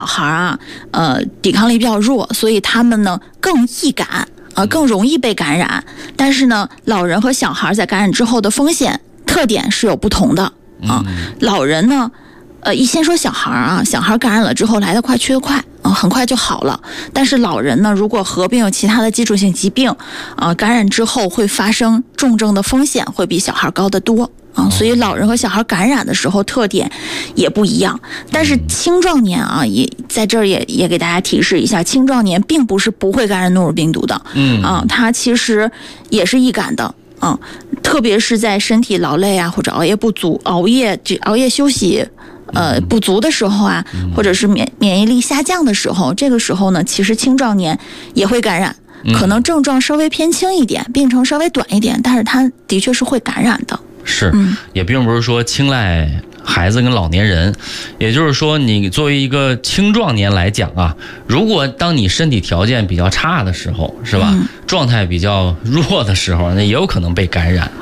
孩啊，抵抗力比较弱，所以他们呢更易感更容易被感染。但是呢，老人和小孩在感染之后的风险特点是有不同的啊。老人呢，先说小孩啊，小孩感染了之后来得快去得快很快就好了。但是老人呢，如果合并有其他的基础性疾病感染之后会发生重症的风险会比小孩高得多。所以老人和小孩感染的时候特点也不一样。但是青壮年也在这儿也给大家提示一下，青壮年并不是不会感染诺如病毒的，它其实也是易感的特别是在身体劳累或者熬夜休息不足的时候或者是免疫力下降的时候，这个时候呢，其实青壮年也会感染，可能症状稍微偏轻一点，病程稍微短一点，但是它的确是会感染的。 是，也并不是说青睐孩子跟老年人，也就是说你作为一个青壮年来讲如果当你身体条件比较差的时候，是吧，状态比较弱的时候，那也有可能被感染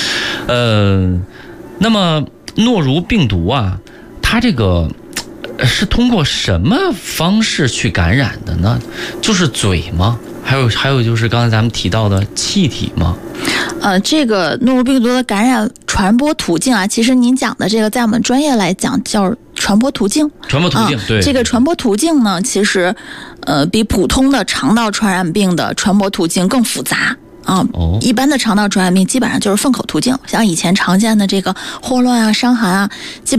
那么诺如病毒它这个是通过什么方式去感染的呢？就是嘴吗？还有就是刚才咱们提到的气体吗？ 这个诺如病毒的感染传播途径其实您讲的这个在我们专业来讲叫传播途径。对，这个传播途径呢，其实比普通的肠道传染病的传播途径更复杂。一般的肠道传染病基本上就是粪口途径，像以前常见的这个霍乱伤寒基本